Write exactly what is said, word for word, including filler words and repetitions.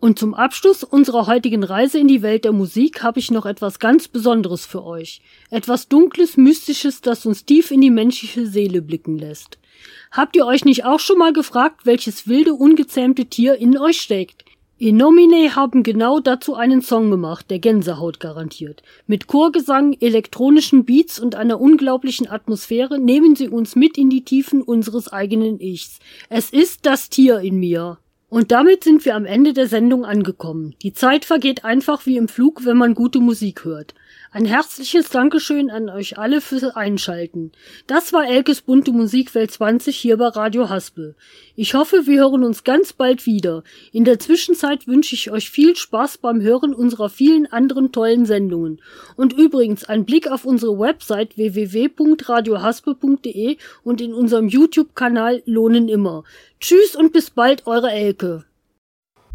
Und zum Abschluss unserer heutigen Reise in die Welt der Musik habe ich noch etwas ganz Besonderes für euch. Etwas Dunkles, Mystisches, das uns tief in die menschliche Seele blicken lässt. Habt ihr euch nicht auch schon mal gefragt, welches wilde, ungezähmte Tier in euch steckt? Innomine haben genau dazu einen Song gemacht, der Gänsehaut garantiert. Mit Chorgesang, elektronischen Beats und einer unglaublichen Atmosphäre nehmen sie uns mit in die Tiefen unseres eigenen Ichs. Es ist das Tier in mir. Und damit sind wir am Ende der Sendung angekommen. Die Zeit vergeht einfach wie im Flug, wenn man gute Musik hört. Ein herzliches Dankeschön an euch alle fürs Einschalten. Das war Elkes bunte Musikwelt zwanzig hier bei Radio Haspel. Ich hoffe, wir hören uns ganz bald wieder. In der Zwischenzeit wünsche ich euch viel Spaß beim Hören unserer vielen anderen tollen Sendungen. Und übrigens, ein Blick auf unsere Website w w w punkt radio haspel punkt de und in unserem YouTube-Kanal lohnen immer. Tschüss und bis bald, eure Elke.